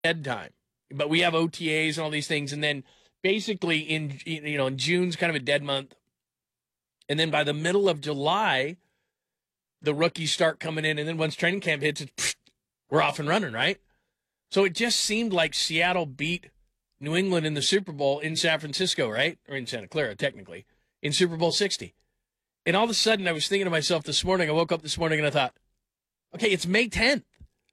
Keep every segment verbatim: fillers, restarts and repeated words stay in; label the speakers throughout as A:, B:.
A: dead time. But we have O T As and all these things, and then basically in you know in June's kind of a dead month, and then by the middle of July, the rookies start coming in, and then once training camp hits, it's, pfft, we're off and running, right? So it just seemed like Seattle beat New England in the Super Bowl in San Francisco, right? Or in Santa Clara, technically, in Super Bowl sixty. And all of a sudden, I was thinking to myself this morning, I woke up this morning and I thought, okay, it's May tenth.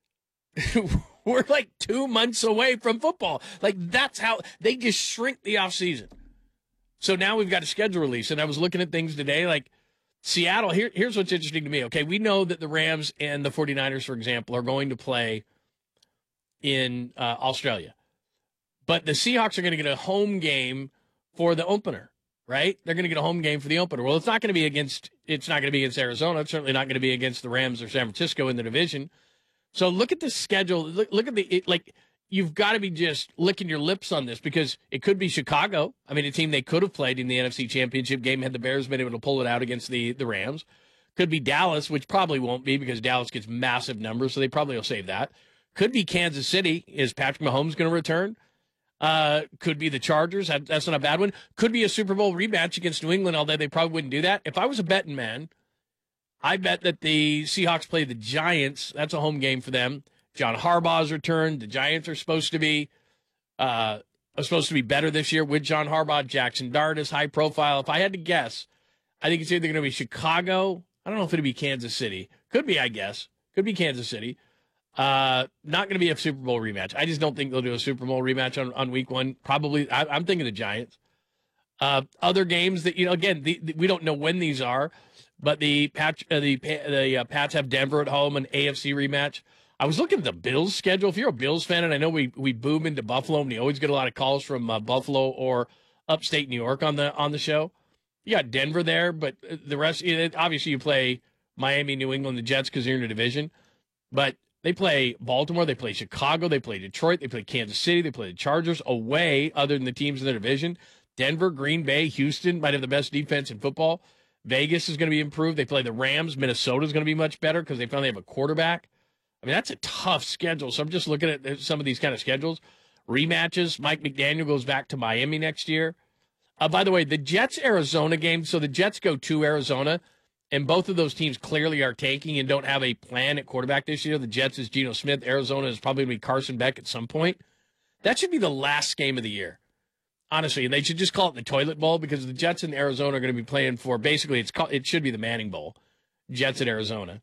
A: We're like two months away from football. Like, that's how they just shrink the offseason. So now we've got a schedule release. And I was looking at things today, like Seattle. Here, here's what's interesting to me. Okay, we know that the Rams and the 49ers, for example, are going to play in uh, Australia. But the Seahawks are going to get a home game for the opener, right? They're going to get a home game for the opener. Well, it's not going to be against, it's not going to be against Arizona. It's certainly not going to be against the Rams or San Francisco in the division. So look at the schedule. Look, look at the, it, like, you've got to be just licking your lips on this because it could be Chicago. I mean, a team they could have played in the N F C Championship game had the Bears been able to pull it out against the, the Rams. Could be Dallas, which probably won't be because Dallas gets massive numbers, so they probably will save that. Could be Kansas City. Is Patrick Mahomes going to return? Uh, could be the Chargers. That, that's not a bad one. Could be a Super Bowl rematch against New England, although they probably wouldn't do that. If I was a betting man, I bet that the Seahawks play the Giants. That's a home game for them. John Harbaugh's returned. The Giants are supposed to be uh, are supposed to be better this year with John Harbaugh. Jackson Dart is high profile. If I had to guess, I think it's either going to be Chicago. I don't know if it'll be Kansas City. Could be, I guess. Could be Kansas City. Uh, not going to be a Super Bowl rematch. I just don't think they'll do a Super Bowl rematch on, on week one. Probably, I, I'm thinking the Giants. Uh, other games that, you know, again, the, the, we don't know when these are. But the Pat, uh, the the uh, Pats have Denver at home, an A F C rematch. I was looking at the Bills schedule. If you're a Bills fan, and I know we we boom into Buffalo, and you always get a lot of calls from uh, Buffalo or upstate New York on the on the show. You got Denver there, but the rest, you know, obviously, you play Miami, New England, the Jets because you're in a division. But they play Baltimore, they play Chicago, they play Detroit, they play Kansas City, they play the Chargers away. Other than the teams in the division, Denver, Green Bay, Houston might have the best defense in football. Vegas is going to be improved. They play the Rams. Minnesota is going to be much better because they finally have a quarterback. I mean, that's a tough schedule. So I'm just looking at some of these kind of schedules. Rematches. Mike McDaniel goes back to Miami next year. Uh, by the way, the Jets-Arizona game, so the Jets go to Arizona, and both of those teams clearly are tanking and don't have a plan at quarterback this year. The Jets is Geno Smith. Arizona is probably going to be Carson Beck at some point. That should be the last game of the year. Honestly, and they should just call it the Toilet Bowl because the Jets in Arizona are going to be playing for, basically, it's called, it should be the Manning Bowl. Jets at Arizona.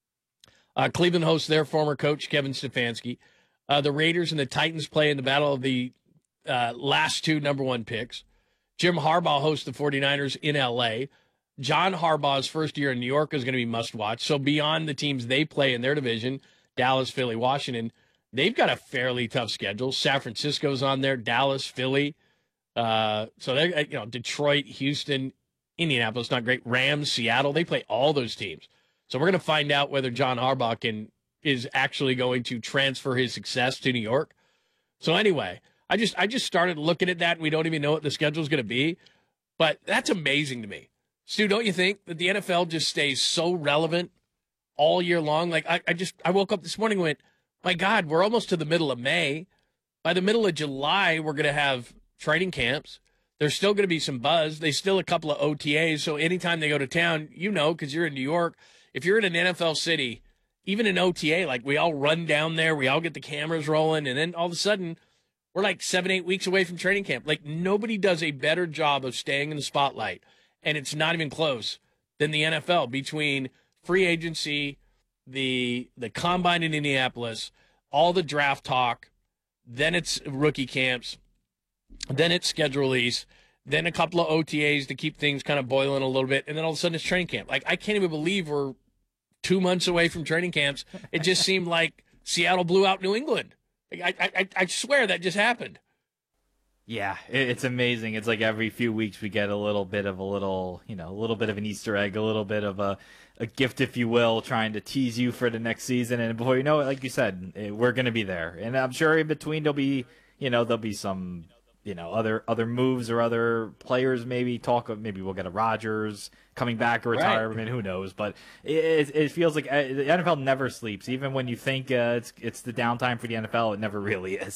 A: Uh, Cleveland hosts their former coach, Kevin Stefanski. Uh, the Raiders and the Titans play in the battle of the uh, last two number one picks. Jim Harbaugh hosts the 49ers in L A. John Harbaugh's first year in New York is going to be must-watch. So beyond the teams they play in their division, Dallas, Philly, Washington, they've got a fairly tough schedule. San Francisco's on there, Dallas, Philly. Uh, so they, you know, Detroit, Houston, Indianapolis, not great. Rams, Seattle, they play all those teams. So we're going to find out whether John Harbaugh can is actually going to transfer his success to New York. So anyway, I just I just started looking at that, and we don't even know what the schedule is going to be. But that's amazing to me, Stu. Don't you think that the N F L just stays so relevant all year long? Like I, I just I woke up this morning and went, my God, we're almost to the middle of May. By the middle of July, we're going to have training camps. There's still going to be some buzz. There's still a couple of O T As. So anytime they go to town, you know, because you're in New York, if you're in an N F L city, even an O T A, like we all run down there, we all get the cameras rolling, and then all of a sudden, we're like seven, eight weeks away from training camp. Like nobody does a better job of staying in the spotlight, and it's not even close, than the N F L between free agency, the the combine in Indianapolis, all the draft talk, then it's rookie camps, then it's schedule release, then a couple of O T As to keep things kind of boiling a little bit, and then all of a sudden it's training camp. Like, I can't even believe we're two months away from training camps. It just seemed like Seattle blew out New England. I, I, I swear that just happened.
B: Yeah, it's amazing. It's like every few weeks we get a little bit of a little, you know, a little bit of an Easter egg, a little bit of a, a gift, if you will, trying to tease you for the next season. And before you know it, like you said, we're going to be there. And I'm sure in between there'll be, you know, there'll be some you know, other other moves or other players. Maybe talk of maybe we'll get a Rodgers coming back or retirement. Right. Who knows? But it, it feels like the N F L never sleeps. Even when you think uh, it's it's the downtime for the N F L, it never really is.